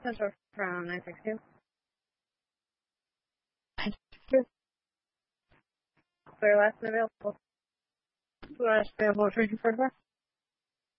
Central from 962. Clear last and available. Last available for